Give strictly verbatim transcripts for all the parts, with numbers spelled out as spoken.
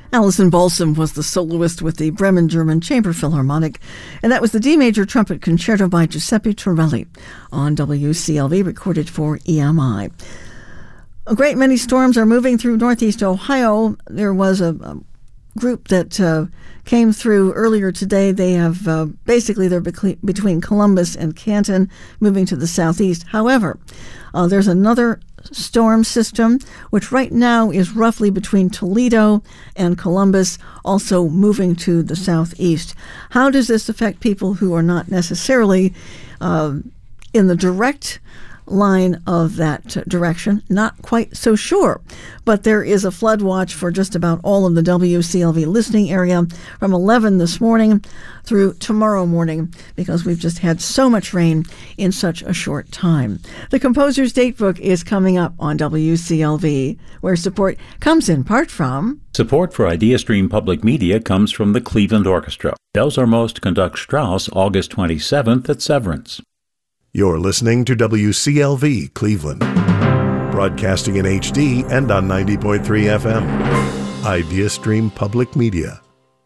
Alison Balsam was the soloist with the Bremen German Chamber Philharmonic, and that was the D major trumpet concerto by Giuseppe Torelli on W C L V, recorded for E M I. A great many storms are moving through northeast Ohio. There was a, a group that uh, came through earlier today. They have uh, basically they're bec- between Columbus and Canton, moving to the southeast. However, uh, there's another storm system, which right now is roughly between Toledo and Columbus, also moving to the southeast. How does this affect people who are not necessarily uh, in the direct line of that direction? Not quite so sure. But there is a flood watch for just about all of the W C L V listening area from eleven this morning through tomorrow morning, because we've just had so much rain in such a short time. The Composer's Datebook is coming up on W C L V, where support comes in part from... Support for IdeaStream Public Media comes from the Cleveland Orchestra. Dels Armost conducts Strauss August twenty-seventh at Severance. You're listening to W C L V Cleveland, broadcasting in H D and on ninety point three F M. IdeaStream Public Media.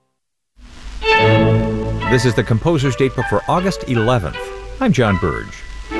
This is the Composer's Datebook for August eleventh. I'm John Burge.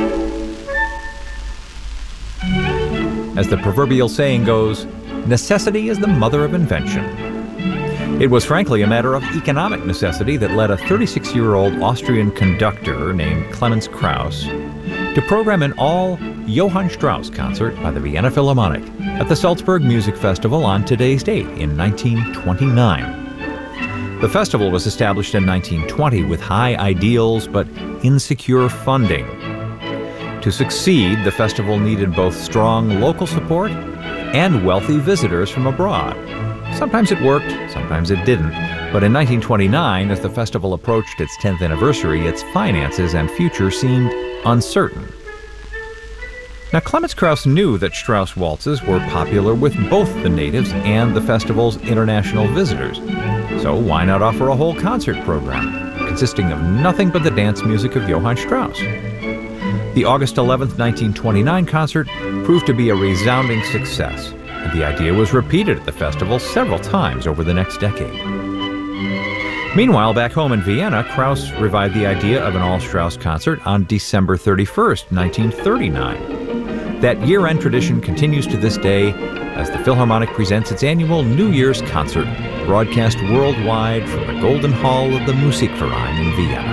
As the proverbial saying goes, necessity is the mother of invention. It was frankly a matter of economic necessity that led a thirty-six-year-old Austrian conductor named Clemens Krauss to program an all-Johann Strauss concert by the Vienna Philharmonic at the Salzburg Music Festival on today's date in nineteen twenty-nine. The festival was established in nineteen twenty with high ideals but insecure funding. To succeed, the festival needed both strong local support and wealthy visitors from abroad. Sometimes it worked, sometimes it didn't. But in nineteen twenty-nine, as the festival approached its tenth anniversary, its finances and future seemed uncertain. Now, Clemens Krauss knew that Strauss waltzes were popular with both the natives and the festival's international visitors. So why not offer a whole concert program consisting of nothing but the dance music of Johann Strauss? The August eleventh, nineteen twenty-nine concert proved to be a resounding success, and the idea was repeated at the festival several times over the next decade. Meanwhile, back home in Vienna, Krauss revived the idea of an all-Strauss concert on December thirty-first, nineteen thirty-nine. That year-end tradition continues to this day as the Philharmonic presents its annual New Year's concert, broadcast worldwide from the Golden Hall of the Musikverein in Vienna.